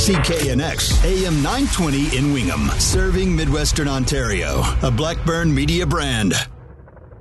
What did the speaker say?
CKNX, AM 920 in Wingham, serving Midwestern Ontario, a Blackburn Media brand.